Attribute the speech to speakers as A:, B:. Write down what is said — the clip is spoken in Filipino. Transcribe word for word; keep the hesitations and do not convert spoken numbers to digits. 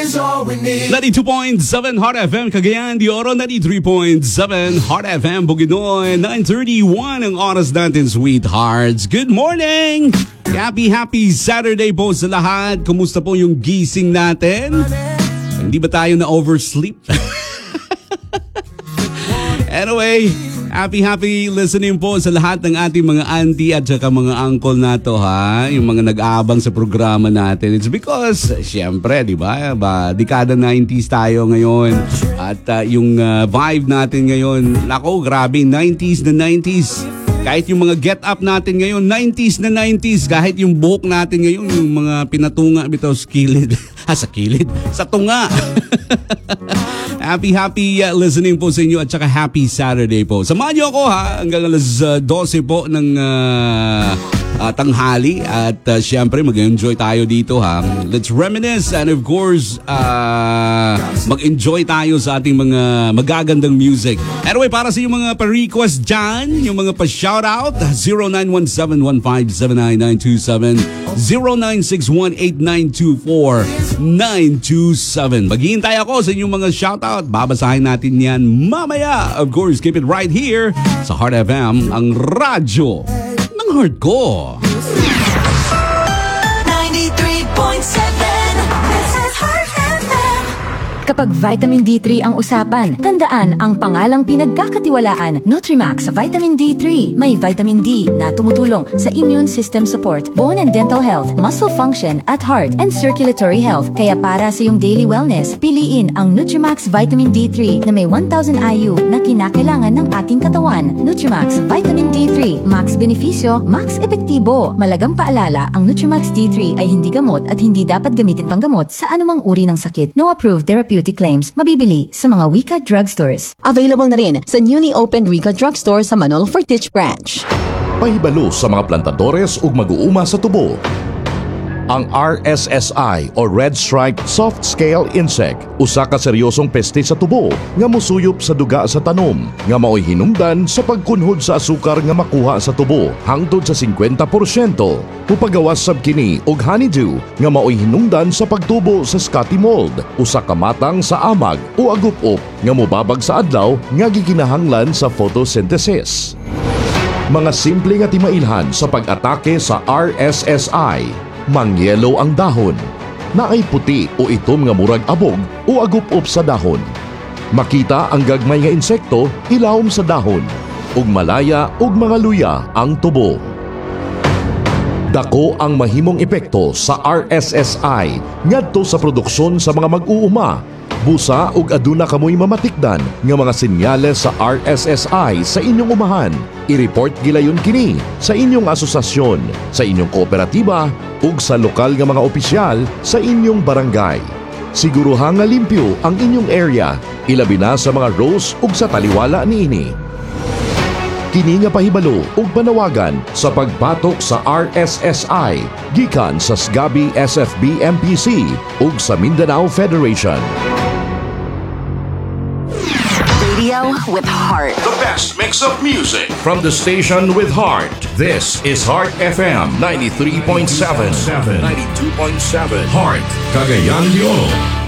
A: ninety-two point seven Heart F M Cagayan de Oro, ninety-three point seven Heart F M Bukidnon, nine thirty-one ang oras natin, sweethearts. Good morning! Happy, happy Saturday po sa lahat. Kumusta po yung gising natin? Hindi ba tayo na oversleep? Anyway, happy, happy listening po sa lahat ng ating mga auntie at saka mga uncle na to, ha? Yung mga nag-aabang sa programa natin. It's because, syempre, di ba? ba dekada nineties tayo ngayon. At uh, yung uh, vibe natin ngayon, nako, grabe, nineties na nineties. Kahit yung mga get up natin ngayon, nineties na nineties. Kahit yung buhok natin ngayon, yung mga pinatunga bitaw sa kilid. ha, sa kilid? Sa tunga. Happy, happy uh, listening po sa inyo at saka happy Saturday po. Samahan niyo ako, ha, hanggang alas uh, twelve po ng uh, uh, tanghali. At uh, syempre mag-enjoy tayo dito, ha. Let's reminisce and of course uh, mag-enjoy tayo sa ating mga magagandang music. Anyway, para sa yung mga pa-request dyan, yung mga pa-shoutout, zero nine one seven one five seven nine nine two seven, zero nine six one eight nine two four nine two seven. Maghihintay ako sa inyong mga shoutout. Babasahin natin yan mamaya. Of course, keep it right here sa Heart F M, ang radyo ng heart ko.
B: ninety-three point seven, this is Heart F M.
C: Kapag vitamin D three ang usapan, tandaan ang pangalang pinagkakatiwalaan, Nutrimax Vitamin D three. May vitamin D na tumutulong sa immune system support, bone and dental health, muscle function at heart and circulatory health. Kaya para sa iyong daily wellness, piliin ang Nutrimax Vitamin D three na may one thousand I U na kinakailangan ng ating katawan. Nutrimax Vitamin D three, max benepisyo, max epektibo. Malagang paalala, ang Nutrimax D three ay hindi gamot at hindi dapat gamitin panggamot sa anumang uri ng sakit. No approved therapeutic claims, mabibili sa mga Wika drugstores.
D: Available na rin sa newly opened Wika drugstore sa Manolo Fortich branch.
E: Pahibalo sa mga plantadores ug mag-uuma sa tubo. Ang R S S I o Red Stripe Soft Scale Insect, usa ka seryosong peste sa tubo nga musuyop sa duga sa tanom, nga mao'y hinungdan sa pagkunhod sa asukar nga makuha sa tubo hangtod sa fifty percent. Upagawas sab kini og honeydew nga mao'y hinungdan sa pagtubo sa scotty mold, usa ka matang sa amag o agup-up nga mobabag sa adlaw nga gikinahanglan sa photosynthesis. Mga simple nga timailhan sa pag-atake sa R S S I. Mangyelo ang dahon, naay puti o itom nga murag abog o agup-up sa dahon. Makita ang gagmay nga insekto ilawom sa dahon, ug malaya ug mga luya ang tubo. Dako ang mahimong epekto sa R S S I ngadto sa produksyon sa mga mag-uuma. Busa ug aduna kamoy mamatikdan nga mga senyales sa R S S I sa inyong umahan. I-report gilayon kini sa inyong asosasyon, sa inyong kooperatiba ug sa lokal nga mga opisyal sa inyong barangay. Siguruha nga limpyo ang inyong area, ilabi na sa mga rows ug sa taliwala niini. Kini nga pahibalo ug panawagan sa pagbatok sa R S S I gikan sa Sgabi S F B M P C ug sa Mindanao Federation.
B: Radio with heart.
E: The best mix of music from the station with heart. This is Heart F M ninety-three point seven. ninety-two point seven Heart, Cagayan de Oro.